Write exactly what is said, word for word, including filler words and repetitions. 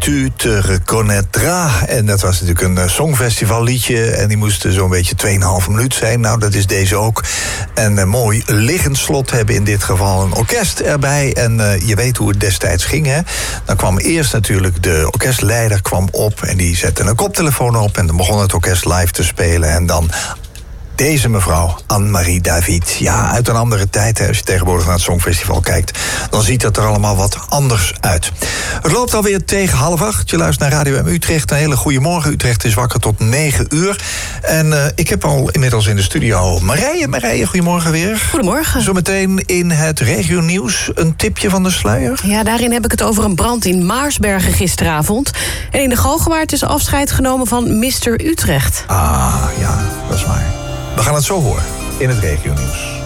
Tu te reconnaîtras. En dat was natuurlijk een uh, songfestivalliedje. En die moest uh, zo'n beetje twee en een half minuut zijn. Nou, dat is deze ook. En uh, mooi liggend slot hebben in dit geval een orkest erbij. En uh, je weet hoe het destijds ging, hè? Dan kwam eerst natuurlijk de orkestleider kwam op. En die zette een koptelefoon op. En dan begon het orkest live te spelen. En dan deze mevrouw, Anne-Marie David. Ja, uit een andere tijd. Hè. Als je tegenwoordig naar het Songfestival kijkt, dan ziet het er allemaal wat anders uit. Het loopt alweer tegen half acht. Je luistert naar Radio M Utrecht. Een hele goede morgen. Utrecht is wakker tot negen uur. En uh, ik heb al inmiddels in de studio Marije. Marije, goedemorgen weer. Goedemorgen. Zometeen in het regionieuws een tipje van de sluier. Ja, daarin heb ik het over een brand in Maarsbergen gisteravond. En in de Galgenwaard is afscheid genomen van mister Utrecht. Ah, ja, dat is waar. We gaan het zo horen in het regionieuws.